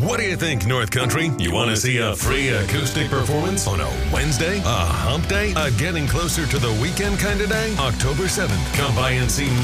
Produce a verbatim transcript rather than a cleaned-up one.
What do you think, North Country? You want to see a free acoustic performance on a Wednesday? A hump day? A getting closer to the weekend kind of day? October seventh. Come by and see